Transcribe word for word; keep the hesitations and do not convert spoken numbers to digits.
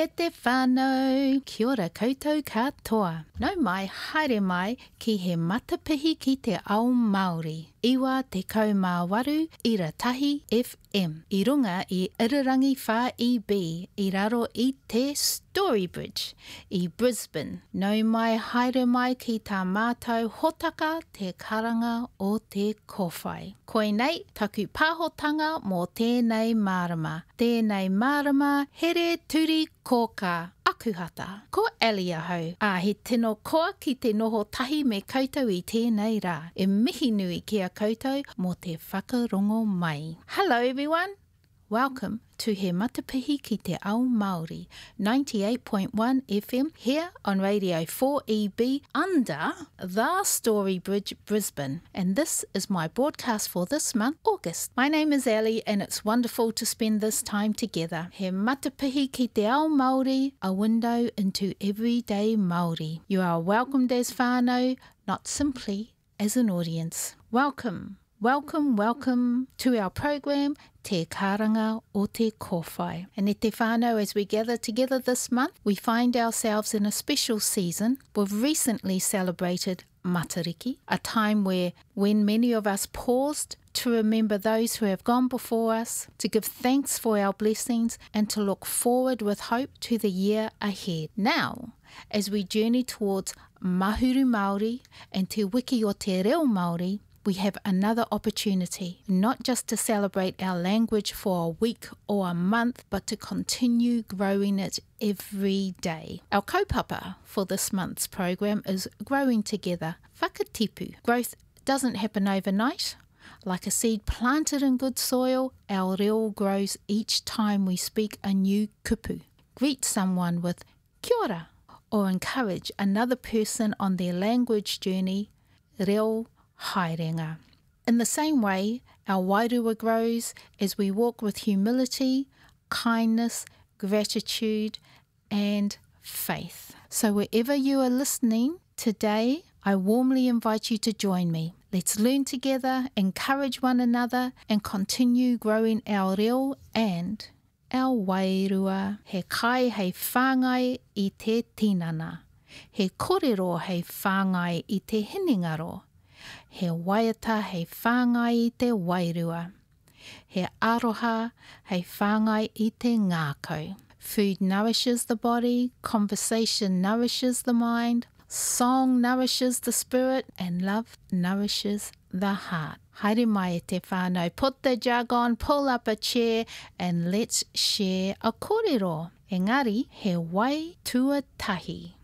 E te whānau, kia ora koutou katoa. Nau mai, haere mai, ki he matapihi ki te ao Māori. Iwa te kaumāwaru i Ratahi F M. I runga i Irirangi Whā I B, i raro i te Story Bridge, i Brisbane. Nau mai, haere mai ki tā mātou hotaka te karanga o te kōwhai. Koinei, taku pāhotanga mō tēnei mārama. Tēnei mārama, here turi kōka. Akuhata. Ko Ali ahau. A he tino koa ki te noho tahi me koutou i tēnei rā. E mihi nui ki a koutou mō te whakarongo mai. Hello everyone. Welcome to He Matapihi ki te ao Māori, ninety-eight point one F M here on Radio four E B under the Story Bridge, Brisbane. And this is my broadcast for this month, August. My name is Ali and it's wonderful to spend this time together. He Matapihi ki te ao Māori, a window into everyday Māori. You are welcomed as whānau, not simply as an audience. Welcome. Welcome, welcome to our program, Te Karanga o Te Kōwhai. And e te whānau, as we gather together this month, we find ourselves in a special season. We've recently celebrated Matariki, a time where when many of us paused to remember those who have gone before us, to give thanks for our blessings and to look forward with hope to the year ahead. Now, as we journey towards Mahuru Māori and Te Wiki o Te Reo Māori, we have another opportunity, not just to celebrate our language for a week or a month, but to continue growing it every day. Our kaupapa for this month's program is Growing Together, whakatipu. Growth doesn't happen overnight. Like a seed planted in good soil, our reo grows each time we speak a new kupu. Greet someone with kia ora, or encourage another person on their language journey, reo haerenga. In the same way, our wairua grows as we walk with humility, kindness, gratitude, and faith. So wherever you are listening today, I warmly invite you to join me. Let's learn together, encourage one another, and continue growing our reo and our wairua. He kai hei whāngai i te tinana. He kōrero hei whāngai i te hiningaro. He waiata hei whāngai i te wairua. He aroha hei whāngai i te ngākau. Food nourishes the body, conversation nourishes the mind, song nourishes the spirit, and love nourishes the heart. Haere mai e te whānau. Put the jug on, pull up a chair, and let's share a kōrero. Engari, he wai tuatahi.